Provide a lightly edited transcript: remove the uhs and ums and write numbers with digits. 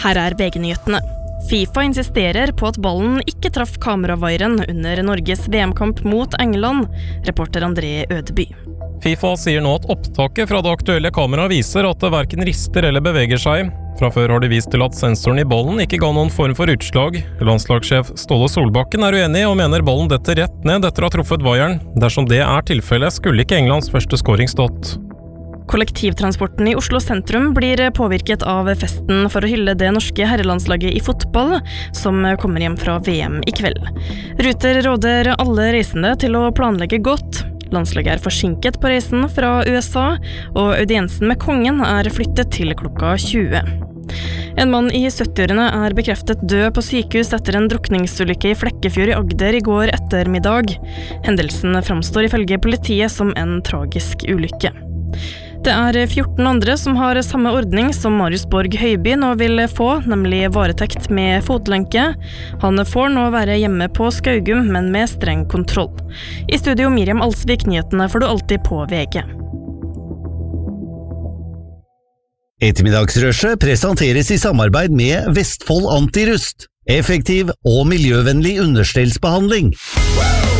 Her VG-nyhetene. FIFA insisterer på at ballen ikke traff kameravaieren under Norges VM-kamp mot England, reporter André Ødeby. FIFA sier nå at opptaket fra det aktuelle kameraet viser at det hverken rister eller beveger seg. Fra før har de vist til at sensoren i ballen ikke ga noen form for utslag. Landslagssjef Ståle Solbakken uenig og mener ballen detter rett ned etter å ha truffet vaieren. Dersom det tilfellet, skulle ikke Englands første scoring stått. Kollektivtransporten i Oslo sentrum blir påvirket av festen for å hylle det norske herrelandslaget i fotball, som kommer hjem fra VM i kveld. Ruter råder alle reisende til å planlegge godt. Landslaget forsinket på reisen fra USA, og audiensen med kongen flyttet til klokka 20. En mann i 70-årene bekreftet død på sykehus etter en drukningsulykke i Flekkefjord i Agder i går ettermiddag. Hendelsen framstår ifølge politiet som en tragisk ulykke. Det 14 andre som har samme ordning som Marius Borg Høiby nå vil få, nemlig varetekt med fotlenke. Han får nå være hjemme på Skaugum, men med streng kontroll. I studio Miriam Alsvik, nyhetene får du alltid på VG. Ettermiddagsrushet presenteres i samarbeid med Vestfold Antirust. Effektiv og miljøvennlig understellsbehandling.